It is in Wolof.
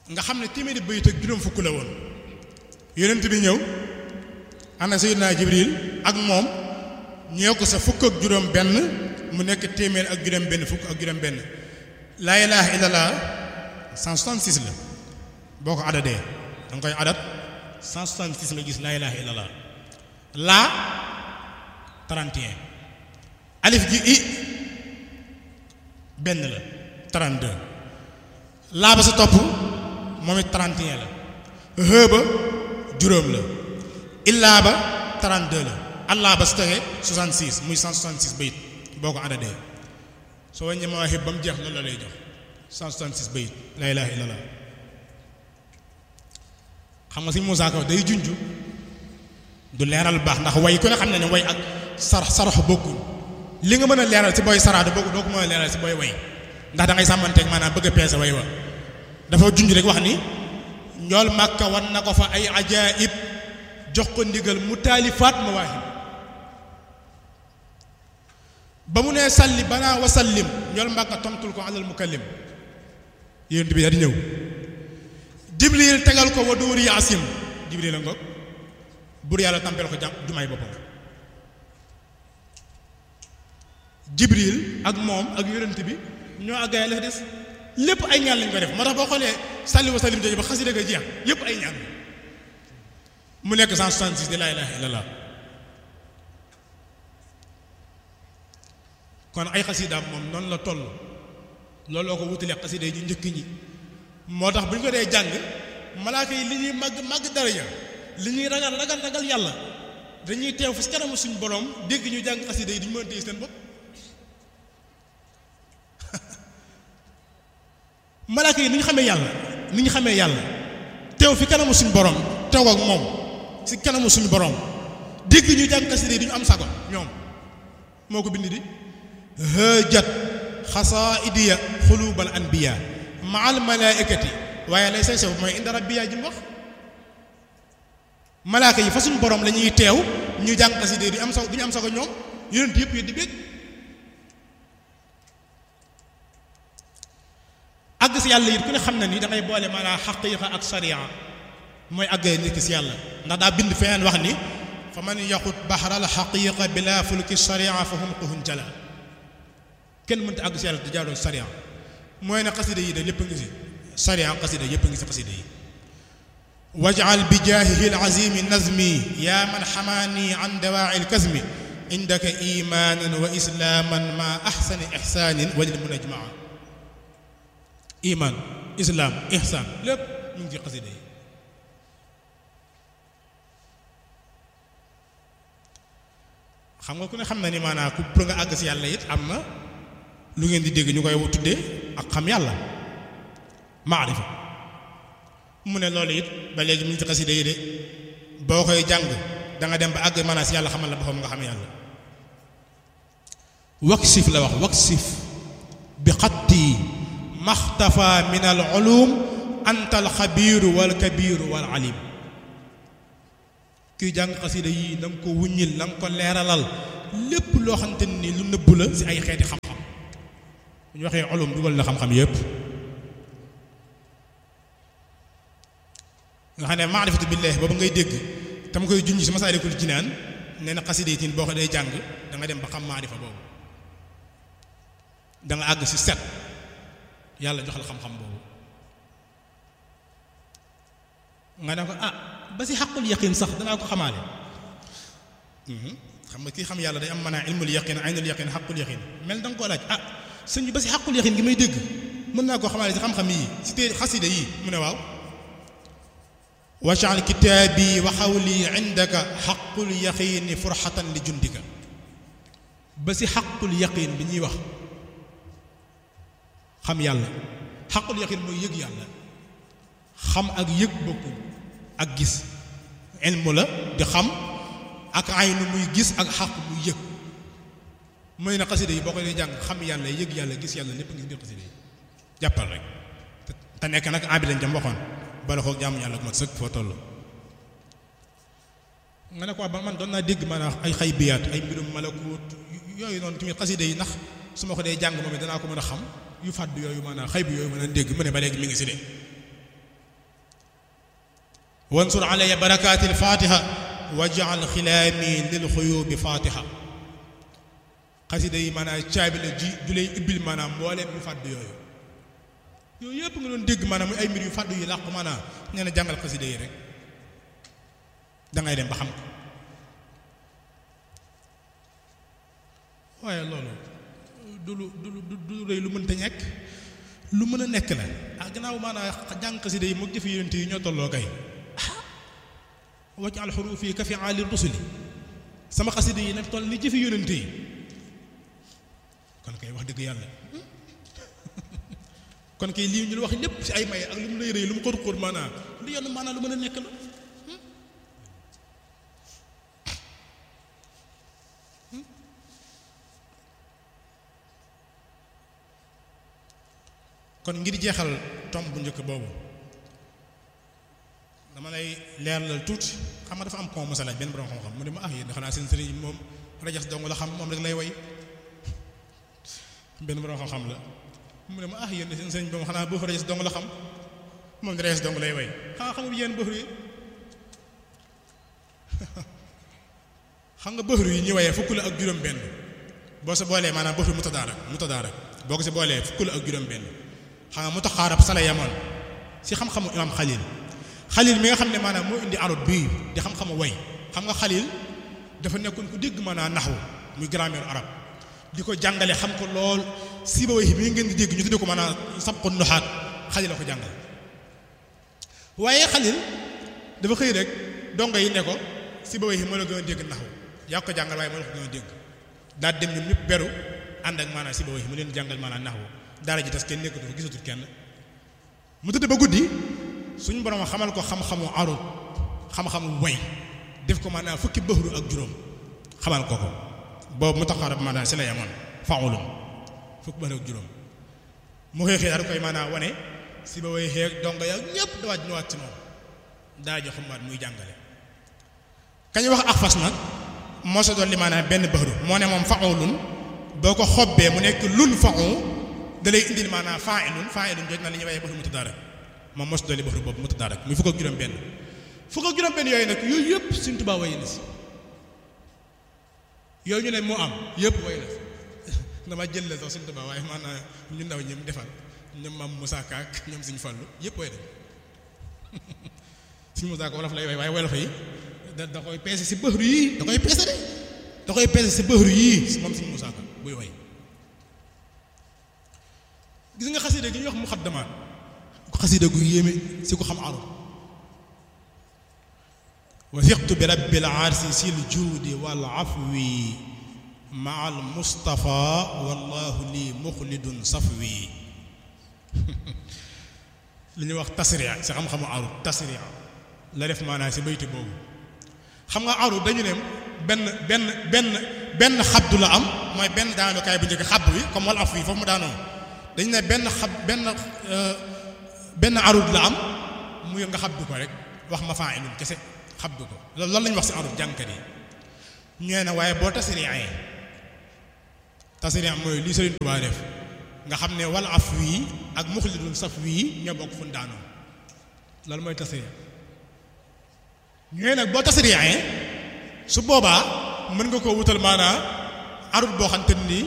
nga xam ne téeméeri bayit ak juróom fukk la woon yonent bi ñëw ana Seydina Jibril ak moom ñëw ko sa fukk ak juróom benn mu nekk téeméer ak juróom benn fukk ak juróom benn laa ilaaha illallah 166 la boo ko adadee da nga koy adat 166 nga gis laa ilaaha illallah laa 31 alif gi i benn la 32 laa ba sa topp moom it 31 la hë ba juróom la illaa ba 32 la allah ba sa tege 66 muy 166 bayit boo ko adadee soo wàññee mawaahib ba mu jeex loolu la lay jox 166 bayit laa ilaaha illallah xam nga si Moussa Ka day junj du leeral baax ndax way ku ne xam ne ne way ak sarax bokkul li nga mën a leeral si booy sarax doo ko mën a leeral si booy way ndax da ngay sàmmanteeg maanaam bëgg a peese way wa dafa junj rek wax ni njool Màkka wan na ko fa ay ajaayib jox ko ndigal mu taalifaat mawaahib ba mu nee salli banaa wa sallim njool Màkka tontul ko alal mukallim yonent bi daa di ñëw Jibril tegal ko wa dóori yaasim Jibril la ngoog bur yàlla tampel ko jumaay boppam Jibril ak moom ak yonent bi ñoo àggaay la fa des lépp ay ñaan lañ ko def moo tax boo xoolee salli wa sallim jooju ba xasida ga jeex yépp ay ñaan mu nekk 166 de laa ilaaha illallah kon ay xasidaam moom noonu la toll looloo ko wutale xasida yi ñu njëkk ñi moo tax bu ñu ko dee jàng malaaka yi li ñuy màgg daraja li ñuy ragal yàlla dañuy teew fi kanamu suñu borom dégg ñu jàng xasida yi duñu mën a téye seen bopp malaaka yi ni ñu xamee yàlla teew fi kanamu suñu borom teew ak moom si kanamu suñu borom dégg ñu jàng xasida yi duñu am sago ñoom moo ko bind di hëjat xasaidiya xulubal anbiya maal malaikati waaye lay say sew mooy inda rabbiya ji mu wax malaaka yi fa suñu borom la ñuy teew ñu jàng xasida yi duñu am sago ñoom yonent yëpp yi di bég àgg si yàlla it ku ne xam na ni dangay boole maanaam xaqiiqa ak sariya mooy àggee nit ki si yàlla ndax daa bind feneen wax ni fa man yaxut baxral xaqiiqa bila fulki sariya fa hum quhun jala kenn mënta àgg si yàlla di jaaroo sariya mooy ne xasida yi de lépp ngi si sariya xasida yépp ngi si xasida yi wajal bi jaahihi alazimi nazmi yaa man xamaani an dawaa'i alkazmi indaka imaanan wa islaaman ma axsani ixsaanin walil munajmaa iman islaam ihsaan lépp mu ngi ci xasida yi xam nga ku ne xam na ni maanaam ku pour nga àgg si yàlla it am na lu ngeen di dégg ñu koy tuddee ak xam yàlla maarifa mu ne loolu it ba léegi mu ngi ci xasida yi de boo koy jàng da nga dem ba àgg maanaam si yàlla xamal la boppam nga xam yàlla waksif la wax waksif bi xatti maxtafa min al ulum anta al xabiiru wal kabiiru wal alim kuy jàng xasida yii na nga ko wuññil na nga ko leeralal lépp loo xamante ni lu nëbbu la si ay xeeti xam-xam bu ñu waxee ulum dugal na xam-xam yépp nga xam ne maarifatu billahi boobu ngay dégg tam koy junj si Masaalikul Jinaan nee na xasida yi tin boo ko dee jàng da nga dem ba xam maarifa boobu da nga àgg si set yàlla jox la xam-xam boobu nga ne ko ba si xaqul yaqin sax danaa ko xamaale xam nga kii xam yàlla day am maanaam ilmul yaqin aynul yaqin xaqul yaqin mel da nga koo laaj sëñ bi ba si xaqul yaqin gi may dégg mën naa koo xamaale si xam-xam yii si téere xasida yii mu ne waaw waj'al kitaabi wa xawli indaka xaqul yaqini furxatan li jundika ba si xaqul yaqin bi ñuy wax xam yàlla xaqul yaqin mooy yëg yàlla xam ak yëg bokkul ak gis ilmu la di xam ak aynu muy gis ak xaq muy yëg mooy na xasida yi boo ko dee jàng xam yàlla yëg yàlla gis yàlla lépp ngi biir xasida yi jàppal rek te nekk nag abi lañ jam waxoon bala ko jaamu yàlla ko mat sëkk foo toll nga ne ko ba man doon naa dégg maanaam ay xaybiyaat ay mbirum malakut yooyu noonu tamit xasida yi ndax su ma ko dee jàng moom it danaa ko mën a xam yu fàddu yooyu maanaam xay bi yooyu mën a dégg mu ne ba léegi mi ngi si de wansur alaya barakaati alfatiha wajal xilaami lil xuyubi fatiha xasida yi maanaam caabi la ji du lay ibbil maanaam mbooleem yu fàddu yooyu yëpp nga doon dégg maanaam muy ay mbir yu fàddu yi làqu maanaam nee na jàngal xasida yi rek dangay dem ba xam ko waaye loolu du rëy lu mënta ñekk lu mën a nekk la gannaaw maanaam jàng xasida yi mook jëfi yonent yi ñoo tolloo kay waj'al xuruufi ka fi'aali rusuli sama xasida yi nag toll ni jëfi yonent yi kon kay wax dëgg yàlla kon kay lii ñu la wax lépp ci ay may ak lu mu lay rëy lu mu xóot maanaam lu yenn maanaam lu mën a nekk la kon ngir jeexal tomb bu njëkk boobu dama lay leeralal tuuti xam nga dafa am ko mos a laaj benn borom xam-xam mu ne ma yéen xanaa seen sëriñ moom rajas dong la xam moom rek lay way benn borom xam-xam la mu ne ma yéen seen sëriñ moom xanaa bëxru rajas dong la xam moom di rajas dong lay way xanaa xamul yéen bëxru yi xam nga bëxru yi ñuy wayee fukk la ak juróom-benn boo sa boolee maanaam bëxru mutadaarak boo ko si boolee fukk la ak juróom-benn. xam nga mutaxaarab sala yamoon si xam-xamu imaam xalil mi nga xam ne maanaam moo indi arut bii di xam-xamu way xam nga xalil dafa nekkoon ku dégg maanaam naxwu muy grammaire arab di ko jàngale xam ko lool Sibawayhi bi ngeen di dégg ñu tuddee ko maanaam sabqu nuxaat xalil la ko jàngale waaye xalil dafa xëy rek dongo yi ne ko Sibawayhi moo la gën a dégg naxwu yaa ko jàngal waaye moo la ko gën a dégg daal dem ñun ñëpp beru ànd ak maanaam Sibawayhi mu leen jàngal maanaam naxwu daara ji tas kenn nekkatu fa gisatul kenn mu tëdd ba guddi suñu borom xamal ko xam-xamu arut xam-xamu way def ko maanaam fukki bëxru ak juróom xamal ko boobu mu taxaarab maanaam si la yamoon faulum fukki bëxru ak juróom mu xëy daal koy maanaam wane si ba way xeeg donga yaa ñëpp dawaaj ñëwaat ci moom daara ji xumbaat muy jàngale kañu wax axfas nag moo sa doon li maanaam benn bëxru moo ne moom faulun boo ko xobbee mu nekk lun faul da lay indil maanaam fa'ilun jot na li ñuy waxee bëxru mutadaarak moom mos dolli bëxru boobu mutadaarak muy fukk ak juróom-benn yooyu nag yooyu yëpp Sëriñ Tuubaa way na si yooyu ñu ne moo am yëpp way na si dama jël la sax Sëriñ Tuubaa waaye maanaam ñu ndaw ñi mu defal ñoom maam Moussa Ka ak ñoom Sëriñ Fallu yëpp way nañ Sëriñ Moussa Ka wolof lay way waaye wolof yi da koy peese si bëxru yii da koy peese si bëxru yii moom Sëriñ Moussa Ka buy way gis nga xasida gi ñuy wax muxaddamaat xasida gu yéeme si ko xam arab wasiqtu bi rabbil arsi sil juudi wal afwi maa al mustafa wallahu li muxlidun safwi li ñuy wax tasria si xam-xamu arab tasria la def maanaam si bayti boobu xam nga arab dañu ne benn xabdu la am mooy benn daanukaay bu njëkk xab wi comme wal afwi foofu mu daanoo dañu ne benn arud la am muy nga xabdu ko rek wax ma fa'ilun kese xabdu ko loolu lañu wax si arud jàngkat yi ñee na waaye boo tasri'ee mooy lii Sëriñ Tuubaa def nga xam ne wal afwi ak muxlidun safwi ñoo bokk fu ñu daanoo loolu mooy tasri' ñee nag boo tasri'ee su boobaa mën nga koo wutal maanaa arud boo xamante ni